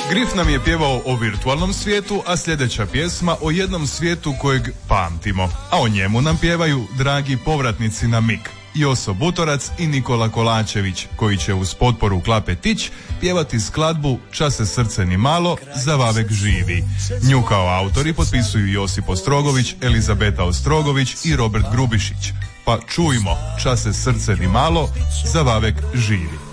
Grif nam je pjevao o virtualnom svijetu, a sljedeća pjesma o jednom svijetu kojeg pamtimo. A o njemu nam pjevaju dragi povratnici na mig, Joso Butorac i Nikola Kolačević, koji će uz potporu Klape Tić pjevati skladbu Ča se srce ni malo, za vavek živi. Nju kao autori potpisuju Josip Ostrogović, Elizabeta Ostrogović i Robert Grubišić. Pa čujmo Ča se srce ni malo, za vavek živi.